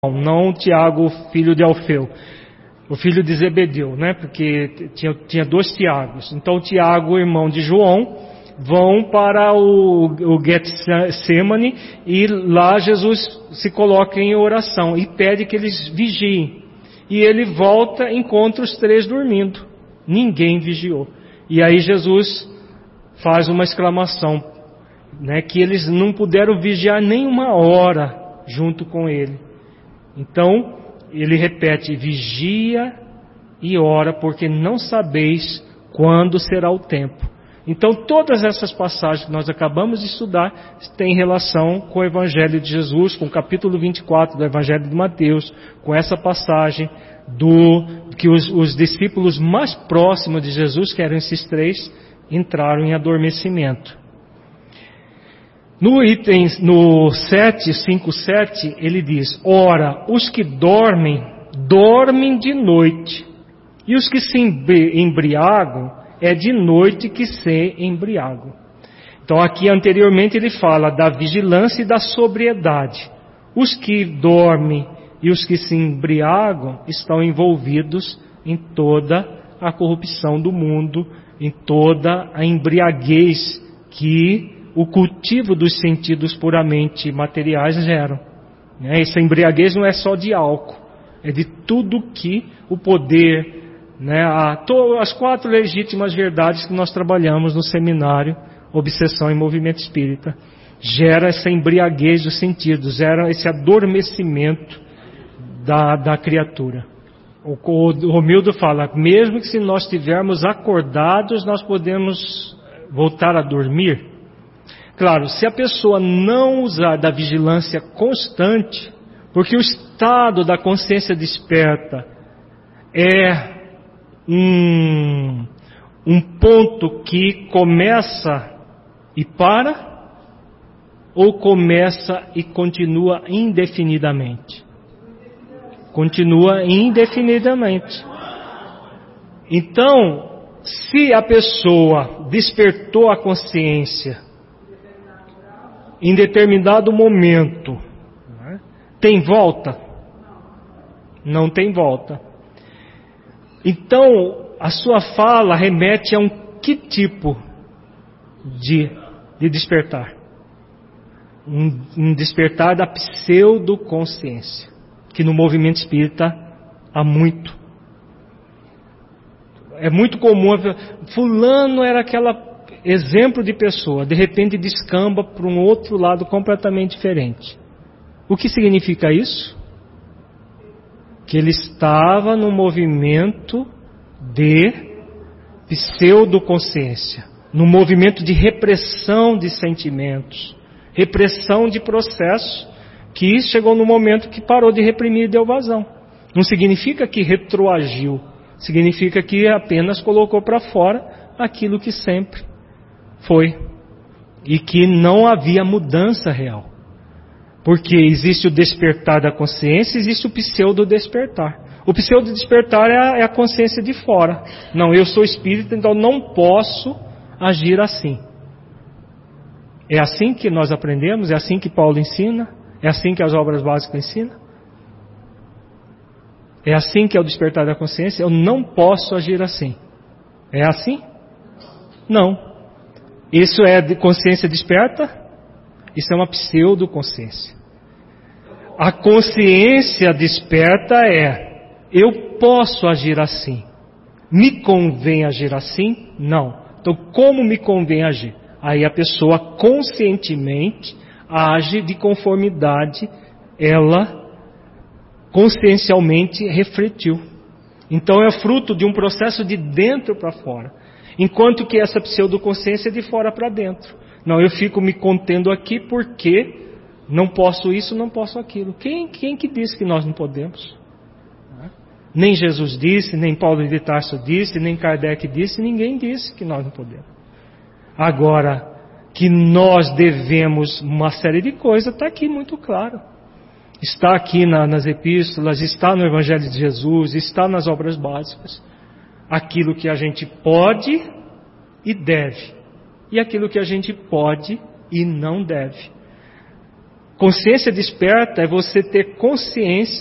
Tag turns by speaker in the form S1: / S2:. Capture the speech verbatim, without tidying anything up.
S1: não Tiago, filho de Alfeu, o filho de Zebedeu, né? Porque tinha, tinha dois Tiagos. Então Tiago, irmão de João, vão para o, o Getsemane e lá Jesus se coloca em oração e pede que eles vigiem. E ele volta e encontra os três dormindo. Ninguém vigiou. E aí Jesus faz uma exclamação, né? Que eles não puderam vigiar nem uma hora junto com ele. Então, ele repete, vigia e ora, porque não sabeis quando será o tempo. Então, todas essas passagens que nós acabamos de estudar têm relação com o Evangelho de Jesus, com o capítulo vinte e quatro do Evangelho de Mateus, com essa passagem do que os, os discípulos mais próximos de Jesus, que eram esses três, entraram em adormecimento. No item, no sete, cinco, sete, ele diz, ora, os que dormem, dormem de noite, e os que se embriagam, é de noite que se embriagam. Então aqui anteriormente ele fala da vigilância e da sobriedade. Os que dormem e os que se embriagam estão envolvidos em toda a corrupção do mundo, em toda a embriaguez que o cultivo dos sentidos puramente materiais geram. Essa embriaguez não é só de álcool, é de tudo que o poder, né, a, to, as quatro legítimas verdades que nós trabalhamos no seminário Obsessão e Movimento Espírita, gera essa embriaguez dos sentidos, gera esse adormecimento da, da criatura. O, o Romildo fala, mesmo que se nós estivermos acordados, nós podemos voltar a dormir. Claro, se a pessoa não usar da vigilância constante, porque o estado da consciência desperta é um, um ponto que começa e para, ou começa e continua indefinidamente? Continua indefinidamente. Então, se a pessoa despertou a consciência em determinado momento, né, tem volta? Não tem volta. Então, a sua fala remete a um que tipo de, de despertar? Um, um despertar da pseudoconsciência, que no movimento espírita há muito. É muito comum, fulano era aquela exemplo de pessoa, de repente descamba para um outro lado completamente diferente. O que significa isso? Que ele estava no movimento de pseudoconsciência, no movimento de repressão de sentimentos, repressão de processo, que chegou no momento que parou de reprimir e deu vazão. Não significa que retroagiu, significa que apenas colocou para fora aquilo que sempre foi, e que não havia mudança real, porque existe o despertar da consciência, existe o pseudo-despertar. O pseudo-despertar é a, é a consciência de fora. Não, eu sou espírita, então não posso agir assim. É assim que nós aprendemos? É assim que Paulo ensina? É assim que as obras básicas ensinam? É assim que é o despertar da consciência? Eu não posso agir assim. É assim? Não. Isso é de consciência desperta? Isso é uma pseudoconsciência. A consciência desperta é, eu posso agir assim. Me convém agir assim? Não. Então, como me convém agir? Aí a pessoa conscientemente age de conformidade, ela consciencialmente refletiu. Então é fruto de um processo de dentro para fora. Enquanto que essa pseudoconsciência é de fora para dentro. Não, eu fico me contendo aqui porque não posso isso, não posso aquilo. Quem, quem que disse que nós não podemos? Nem Jesus disse, nem Paulo de Tarso disse, nem Kardec disse, ninguém disse que nós não podemos. Agora, que nós devemos uma série de coisas, está aqui muito claro. Está aqui na, nas epístolas, está no Evangelho de Jesus, está nas obras básicas. Aquilo que a gente pode e deve, e aquilo que a gente pode e não deve. Consciência desperta é você ter consciência